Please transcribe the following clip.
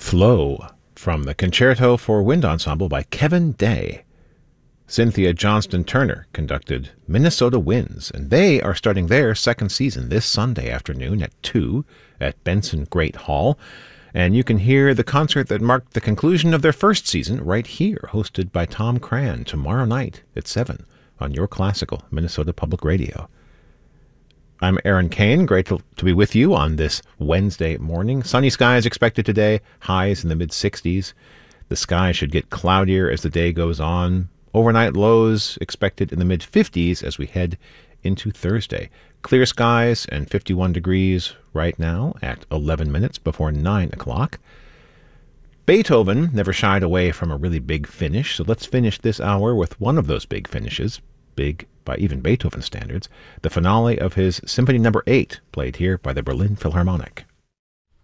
Flow from the Concerto for Wind Ensemble by Kevin Day. Cynthia Johnston Turner conducted Minnesota Winds, and they are starting their second season this Sunday afternoon at 2 at Benson Great Hall. And you can hear the concert that marked the conclusion of their first season right here, hosted by Tom Cran, tomorrow night at 7 on your classical Minnesota Public Radio. I'm Aaron Kane, grateful to be with you on this Wednesday morning. Sunny skies expected today, highs in the mid-60s. The sky should get cloudier as the day goes on. Overnight lows expected in the mid-50s as we head into Thursday. Clear skies and 51 degrees right now at 11 minutes before 9 o'clock. Beethoven never shied away from a really big finish, so let's finish this hour with one of those big finishes, big by even Beethoven standards, the finale of his Symphony No. 8, played here by the Berlin Philharmonic.